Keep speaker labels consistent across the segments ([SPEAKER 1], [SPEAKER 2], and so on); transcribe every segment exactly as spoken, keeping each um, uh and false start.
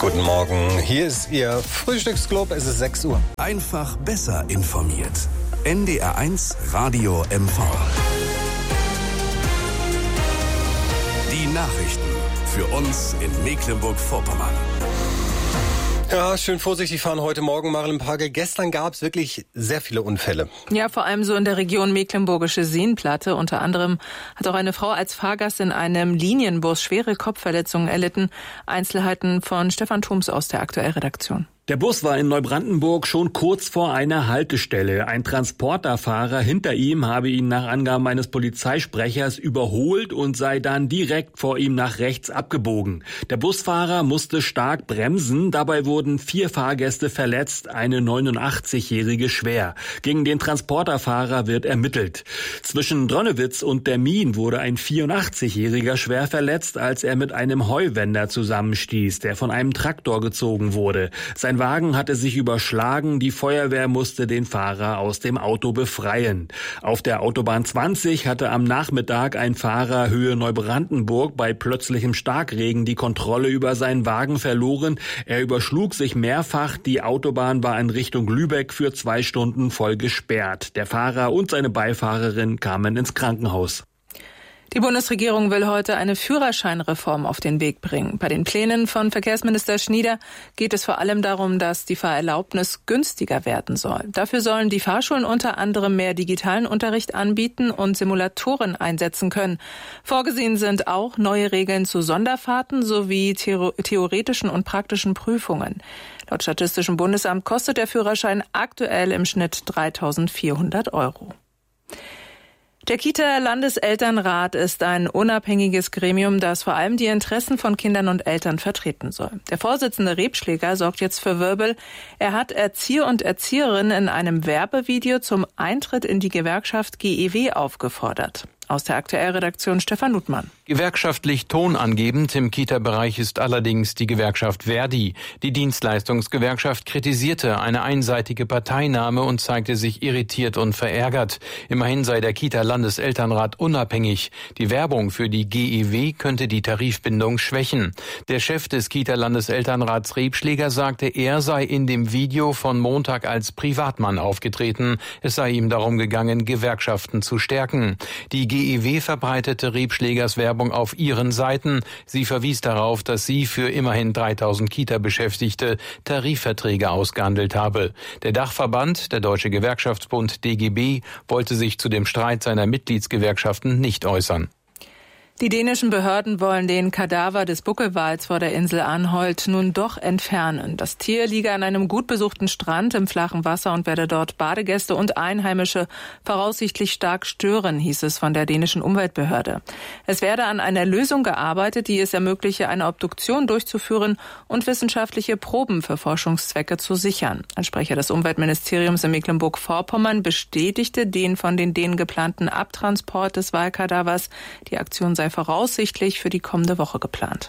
[SPEAKER 1] Guten Morgen, hier ist Ihr Frühstücksclub, es ist sechs Uhr.
[SPEAKER 2] Einfach besser informiert. N D R eins Radio M V. Die Nachrichten für uns in Mecklenburg-Vorpommern.
[SPEAKER 1] Ja, schön vorsichtig fahren heute Morgen, Marilyn Pagel. Gestern gab es wirklich sehr viele Unfälle.
[SPEAKER 3] Ja, vor allem so in der Region Mecklenburgische Seenplatte. Unter anderem hat auch eine Frau als Fahrgast in einem Linienbus schwere Kopfverletzungen erlitten. Einzelheiten von Stefan Thums aus der Aktuellredaktion.
[SPEAKER 4] Der Bus war in Neubrandenburg schon kurz vor einer Haltestelle. Ein Transporterfahrer hinter ihm habe ihn nach Angaben eines Polizeisprechers überholt und sei dann direkt vor ihm nach rechts abgebogen. Der Busfahrer musste stark bremsen. Dabei wurden vier Fahrgäste verletzt, eine neunundachtzigjährige schwer. Gegen den Transporterfahrer wird ermittelt. Zwischen Dronnewitz und Dermin wurde ein vierundachtzigjähriger schwer verletzt, als er mit einem Heuwender zusammenstieß, der von einem Traktor gezogen wurde. Sein Wagen hatte sich überschlagen, die Feuerwehr musste den Fahrer aus dem Auto befreien. Auf der Autobahn zwanzig hatte am Nachmittag ein Fahrer Höhe Neubrandenburg bei plötzlichem Starkregen die Kontrolle über seinen Wagen verloren. Er überschlug sich mehrfach, die Autobahn war in Richtung Lübeck für zwei Stunden voll gesperrt. Der Fahrer und seine Beifahrerin kamen ins Krankenhaus.
[SPEAKER 3] Die Bundesregierung will heute eine Führerscheinreform auf den Weg bringen. Bei den Plänen von Verkehrsminister Schnieder geht es vor allem darum, dass die Fahrerlaubnis günstiger werden soll. Dafür sollen die Fahrschulen unter anderem mehr digitalen Unterricht anbieten und Simulatoren einsetzen können. Vorgesehen sind auch neue Regeln zu Sonderfahrten sowie theoretischen und praktischen Prüfungen. Laut Statistischem Bundesamt kostet der Führerschein aktuell im Schnitt dreitausendvierhundert Euro. Der Kita-Landeselternrat ist ein unabhängiges Gremium, das vor allem die Interessen von Kindern und Eltern vertreten soll. Der Vorsitzende Rebschläger sorgt jetzt für Wirbel. Er hat Erzieher und Erzieherinnen in einem Werbevideo zum Eintritt in die Gewerkschaft G E W aufgefordert. Aus der Aktuellredaktion Stefan Ludmann.
[SPEAKER 5] Gewerkschaftlich tonangebend im Kita-Bereich ist allerdings die Gewerkschaft Verdi. Die Dienstleistungsgewerkschaft kritisierte eine einseitige Parteinahme und zeigte sich irritiert und verärgert. Immerhin sei der Kita-Landeselternrat unabhängig. Die Werbung für die G E W könnte die Tarifbindung schwächen. Der Chef des Kita-Landeselternrats Rebschläger sagte, er sei in dem Video von Montag als Privatmann aufgetreten. Es sei ihm darum gegangen, Gewerkschaften zu stärken. Die G E W verbreitete Rebschlägers Werbung auf ihren Seiten. Sie verwies darauf, dass sie für immerhin dreitausend Kita-Beschäftigte Tarifverträge ausgehandelt habe. Der Dachverband, der Deutsche Gewerkschaftsbund D G B, wollte sich zu dem Streit seiner Mitgliedsgewerkschaften nicht äußern.
[SPEAKER 3] Die dänischen Behörden wollen den Kadaver des Buckelwals vor der Insel Anholt nun doch entfernen. Das Tier liege an einem gut besuchten Strand im flachen Wasser und werde dort Badegäste und Einheimische voraussichtlich stark stören, hieß es von der dänischen Umweltbehörde. Es werde an einer Lösung gearbeitet, die es ermögliche, eine Obduktion durchzuführen und wissenschaftliche Proben für Forschungszwecke zu sichern. Ein Sprecher des Umweltministeriums in Mecklenburg-Vorpommern bestätigte den von den Dänen geplanten Abtransport des Walkadavers. Die Aktion sei voraussichtlich für die kommende Woche geplant.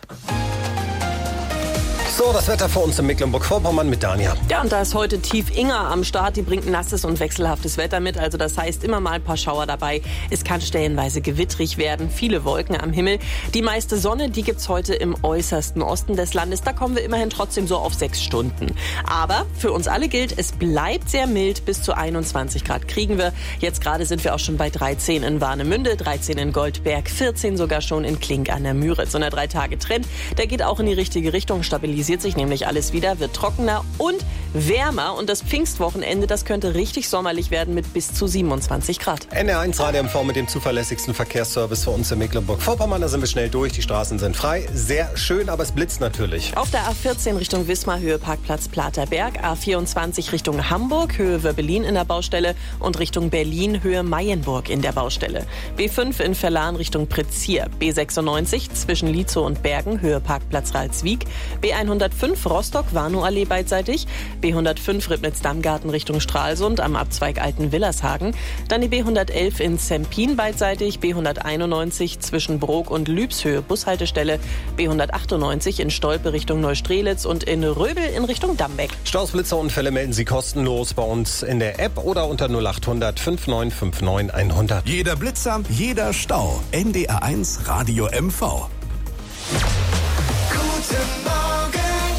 [SPEAKER 1] So, das Wetter für uns in Mecklenburg-Vorpommern mit Dania.
[SPEAKER 6] Ja, und da ist heute Tief Inga am Start. Die bringt nasses und wechselhaftes Wetter mit. Also das heißt immer mal ein paar Schauer dabei. Es kann stellenweise gewittrig werden. Viele Wolken am Himmel. Die meiste Sonne, die gibt's heute im äußersten Osten des Landes. Da kommen wir immerhin trotzdem so auf sechs Stunden. Aber für uns alle gilt, es bleibt sehr mild. Bis zu einundzwanzig Grad kriegen wir. Jetzt gerade sind wir auch schon bei dreizehn in Warnemünde, dreizehn in Goldberg, vierzehn sogar schon in Klink an der Müritz. So ein drei Tage Trend, der geht auch in die richtige Richtung, stabilisiert sich nämlich alles wieder, wird trockener und wärmer. Und das Pfingstwochenende, das könnte richtig sommerlich werden mit bis zu siebenundzwanzig Grad.
[SPEAKER 1] N D R eins Radio M V mit dem zuverlässigsten Verkehrsservice für uns in Mecklenburg-Vorpommern. Da sind wir schnell durch, die Straßen sind frei. Sehr schön, aber es blitzt natürlich.
[SPEAKER 6] Auf der A vierzehn Richtung Wismar, Höhe Parkplatz Platerberg. A vierundzwanzig Richtung Hamburg, Höhe Wöbbelin in der Baustelle. Und Richtung Berlin, Höhe Mayenburg in der Baustelle. B fünf in Verlan Richtung Pretzier. B sechsundneunzig zwischen Lietzow und Bergen, Höhe Parkplatz Ralswiek. B hundertfünf Rostock-Warnow-Allee beidseitig. B hundertfünf Ribnitz-Dammgarten Richtung Stralsund am Abzweig Alten-Willershagen. Dann die B hundertelf in Zempin beidseitig. B hunderteinundneunzig zwischen Brok und Lübshöhe Bushaltestelle. B hundertachtundneunzig in Stolpe Richtung Neustrelitz und in Röbel in Richtung Dambeck.
[SPEAKER 1] Staus, Blitzerunfälle melden Sie kostenlos bei uns in der App oder unter null acht hundert neunundfünfzig neunundfünfzig hundert.
[SPEAKER 2] Jeder Blitzer, jeder Stau. N D R eins Radio M V.
[SPEAKER 7] Guten Morgen.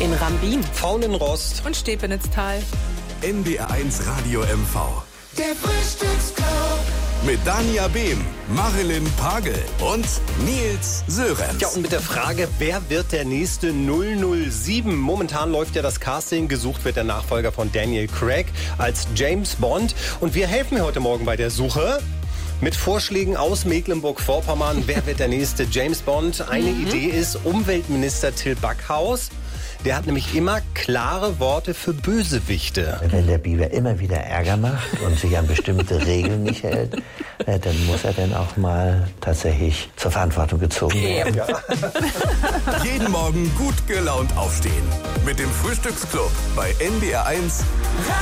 [SPEAKER 6] in Rambin,
[SPEAKER 1] Faun in Rost
[SPEAKER 3] und Stepenitztal.
[SPEAKER 2] N D R eins Radio M V.
[SPEAKER 7] Der Frühstücksclub.
[SPEAKER 2] Mit Dania Behm, Marilyn Pagel und Nils Sörensen.
[SPEAKER 1] Ja, und mit der Frage, wer wird der nächste null null sieben? Momentan läuft ja das Casting, gesucht wird der Nachfolger von Daniel Craig als James Bond. Und wir helfen heute Morgen bei der Suche mit Vorschlägen aus Mecklenburg-Vorpommern. Wer wird der nächste James Bond? Eine mhm. Idee ist Umweltminister Till Backhaus. Der hat nämlich immer klare Worte für Bösewichte.
[SPEAKER 8] Wenn der Biber immer wieder Ärger macht und sich an bestimmte Regeln nicht hält, dann muss er dann auch mal tatsächlich zur Verantwortung gezogen werden.
[SPEAKER 1] Ja.
[SPEAKER 2] Jeden Morgen gut gelaunt aufstehen. Mit dem Frühstücksclub bei N D R eins.